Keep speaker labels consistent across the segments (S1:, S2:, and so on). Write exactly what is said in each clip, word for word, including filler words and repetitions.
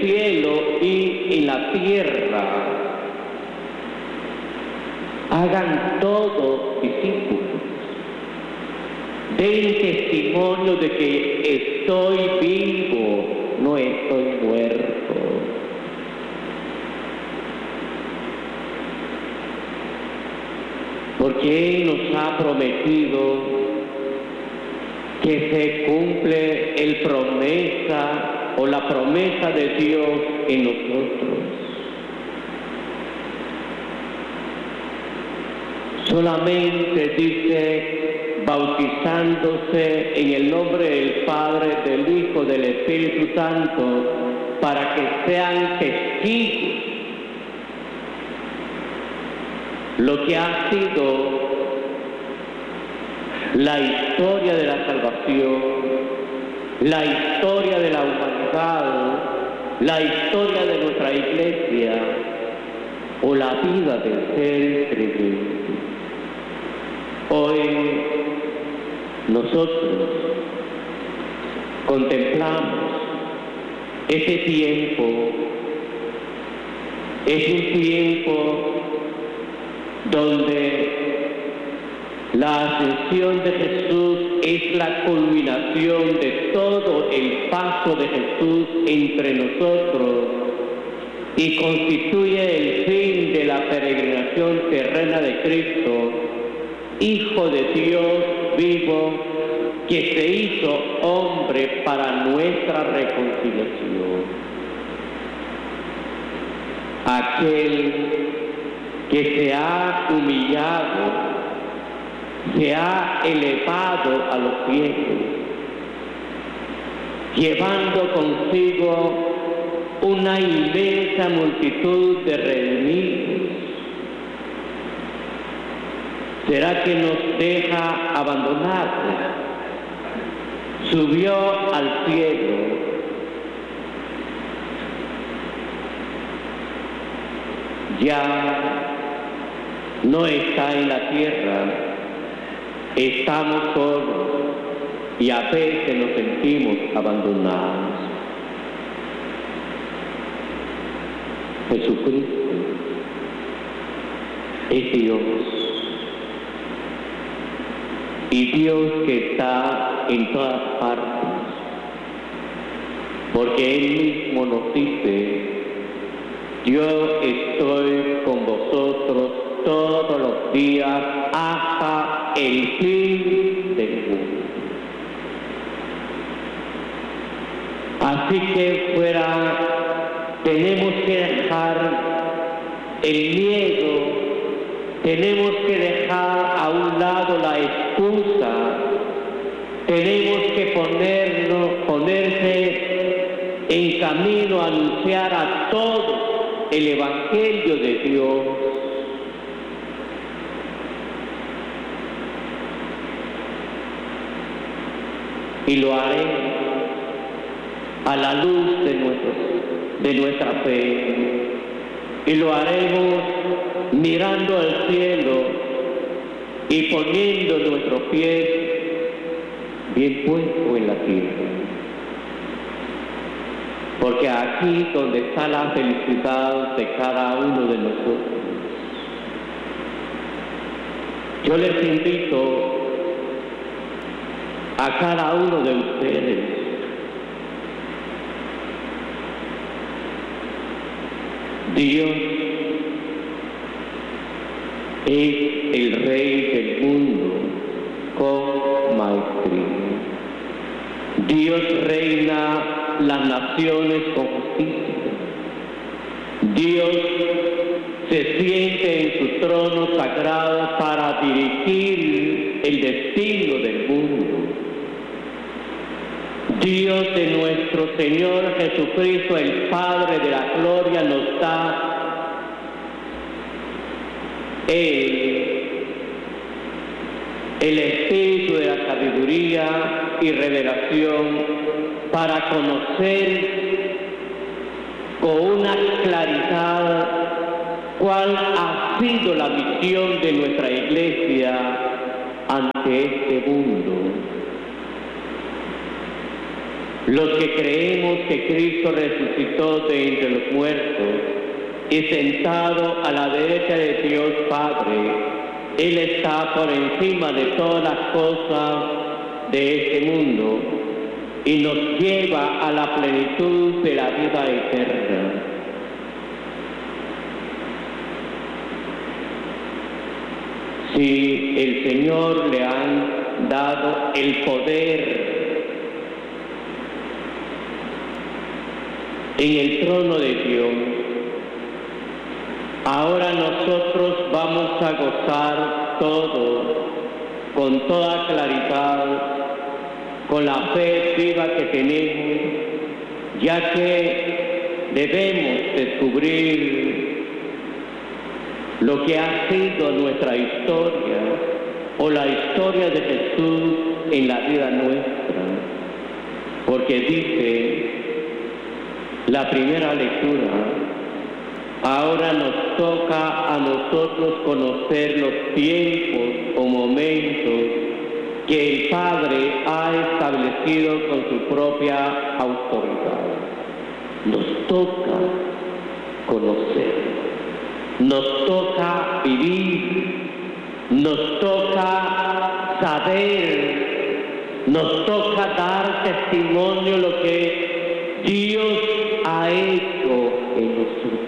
S1: cielo y en la tierra. Hagan todo discípulos. Den testimonio de que estoy vivo, no estoy muerto. Porque Él nos ha prometido que se cumple el promesa o la promesa de Dios en nosotros. Solamente dice, bautizándose en el nombre del Padre, del Hijo, del Espíritu Santo, para que sean testigos lo que ha sido la historia de la salvación, la historia de la humanidad, la historia de nuestra iglesia o la vida del ser creyente. Hoy nosotros contemplamos ese tiempo, es un tiempo donde la ascensión de Jesús es la culminación de todo el paso de Jesús entre nosotros y constituye el fin de la peregrinación terrena de Cristo, Hijo de Dios vivo, que se hizo hombre para nuestra reconciliación. Aquel que se ha humillado, se ha elevado a los cielos, llevando consigo una inmensa multitud de redimidos. ¿Será que nos deja abandonarle? Subió al cielo. Ya no está en la tierra, estamos solos y a veces nos sentimos abandonados. Jesucristo es Dios, y Dios que está en todas partes, porque Él mismo nos dice: yo estoy con vosotros todos los días hasta el fin del mundo. Así que fuera, tenemos que dejar el miedo, tenemos que dejar a un lado la excusa, tenemos que ponernos, ponerse en camino a anunciar a todos el Evangelio de Dios. Y lo haré a la luz de, nuestro, de nuestra fe. Y lo haremos mirando al cielo y poniendo nuestros pies bien puestos en la tierra. Porque aquí donde está la felicidad de cada uno de nosotros. Yo les invito a cada uno de ustedes Dios es el Rey del mundo con maestría. Dios reina las naciones con justicia. Dios se siente en su trono sagrado para dirigir el destino del mundo. Dios de nuestro Señor Jesucristo, el Padre de la gloria, nos da Él, el espíritu de la sabiduría y revelación para conocer con una claridad cuál ha sido la misión de nuestra iglesia ante este mundo. Los que creemos que Cristo resucitó de entre los muertos y sentado a la derecha de Dios Padre, Él está por encima de todas las cosas de este mundo y nos lleva a la plenitud de la vida eterna. Si el Señor le han dado el poder en el trono de Dios, ahora nosotros vamos a gozar todo, con toda claridad, con la fe viva que tenemos, ya que debemos descubrir lo que ha sido nuestra historia o la historia de Jesús en la vida nuestra, porque dice la primera lectura: ahora nos toca a nosotros conocer los tiempos o momentos que el Padre ha establecido con su propia autoridad. Nos toca conocer, nos toca vivir, nos toca saber, nos toca dar testimonio de lo que Dios ha hecho en nosotros.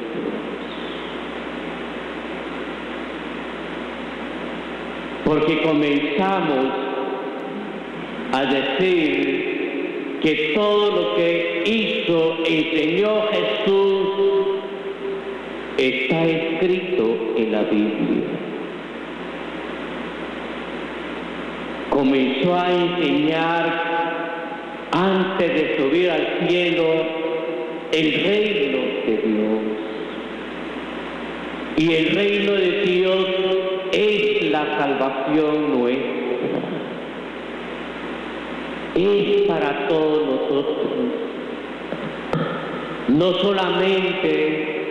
S1: Porque comenzamos a decir que todo lo que hizo, enseñó Jesús, está escrito en la Biblia. Comenzó a enseñar antes de subir al cielo el reino de Dios. Y el reino de Dios es la salvación nuestra. Es para todos nosotros. No solamente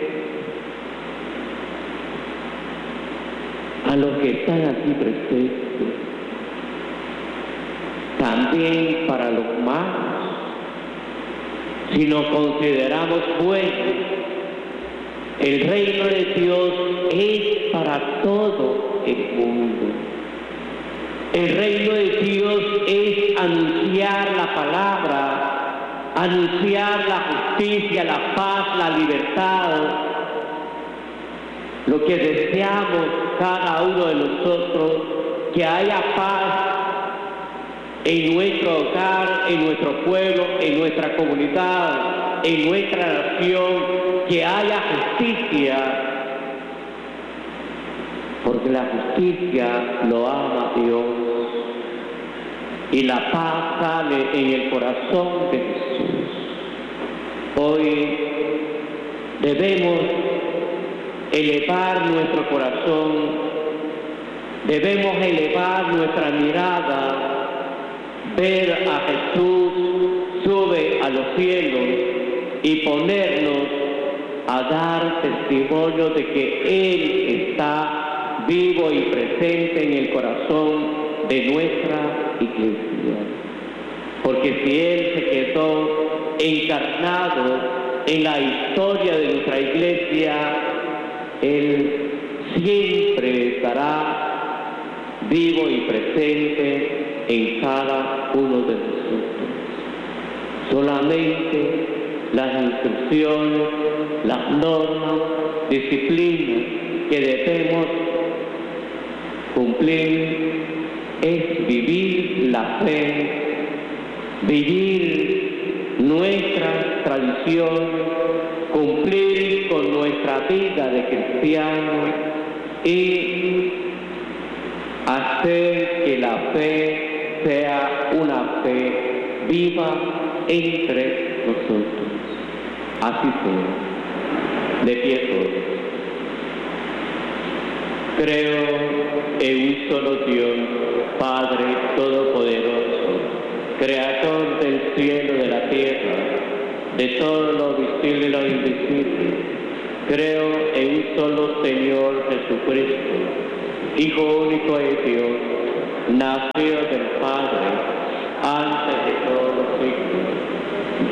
S1: a los que están aquí presentes, también para los malos. Si nos consideramos buenos, el reino de Dios es para todo el mundo. El reino de Dios es anunciar la palabra, anunciar la justicia, la paz, la libertad. Lo que deseamos cada uno de nosotros, que haya paz en nuestro hogar, en nuestro pueblo, en nuestra comunidad, en nuestra nación, que haya justicia, porque la justicia lo ama Dios y la paz sale en el corazón de Jesús. Hoy debemos elevar nuestro corazón, debemos elevar nuestra mirada, ver a Jesús sube a los cielos y ponernos a dar testimonio de que Él está vivo y presente en el corazón de nuestra iglesia. Porque si Él se quedó encarnado en la historia de nuestra iglesia, Él siempre estará vivo y presente en cada uno de nosotros. Solamente las instrucciones, las normas, disciplinas que debemos cumplir es vivir la fe, vivir nuestra tradición, cumplir con nuestra vida de cristiano y hacer que la fe sea una fe viva entre nosotros. Así sea. De pie todos. Creo en un solo Dios, Padre Todopoderoso, Creador del cielo y de la tierra, de todo lo visible y lo invisible. Creo en un solo Señor Jesucristo, Hijo único de Dios, nacido del Padre, antes de todos los siglos,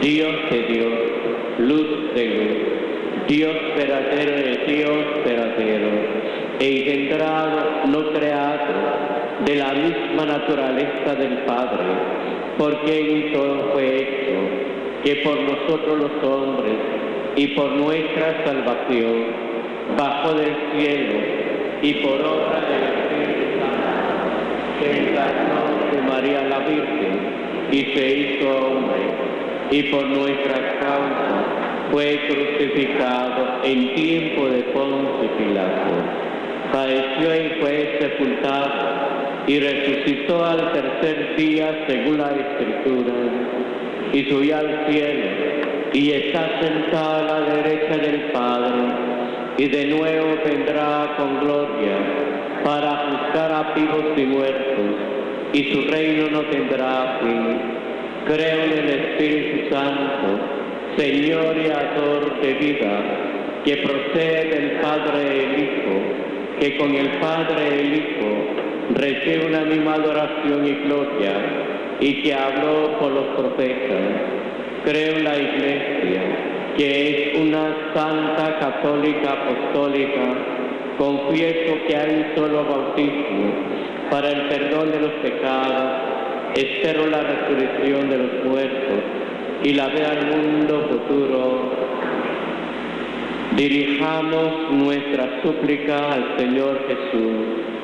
S1: Dios de Dios, luz de luz, Dios verdadero de Dios verdadero, engendrado, no creado, de la misma naturaleza del Padre, porque en todo fue hecho, que por nosotros los hombres y por nuestra salvación, bajó del cielo y por obra del Espíritu Santo, se encarnó de María la Virgen y se hizo hombre, y por nuestras causas fue crucificado en tiempo de Poncio Pilato. Padeció y fue sepultado, y resucitó al tercer día según la Escritura, y subió al cielo, y está sentado a la derecha del Padre, y de nuevo vendrá con gloria para juzgar a vivos y muertos, y su reino no tendrá fin. Creo en el Espíritu Santo, Señor y Autor de vida, que procede del Padre y el Hijo, que con el Padre y el Hijo recibe una misma adoración y gloria, y que habló por los profetas. Creo en la Iglesia, que es una santa, católica, apostólica. Confieso que hay un solo bautismo para el perdón de los pecados. Espero la resurrección de los muertos y la vida al mundo futuro. Dirijamos nuestra súplica al Señor Jesús.